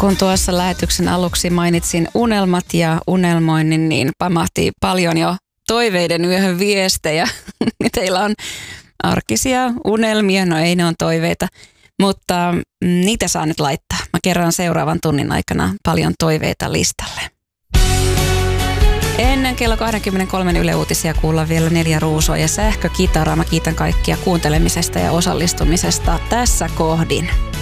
Kun tuossa lähetyksen aluksi mainitsin unelmat ja unelmoinnin, niin pamahti paljon jo toiveiden yöhön viestejä. Teillä on arkisia unelmia, no ei ne on toiveita, mutta niitä saa nyt laittaa. Mä kerron seuraavan tunnin aikana paljon toiveita listalle. Ennen kello 23 Yle Uutisia kuullaan vielä 4 ruusua ja sähkökitaraa. Mä kiitän kaikkia kuuntelemisesta ja osallistumisesta tässä kohdin.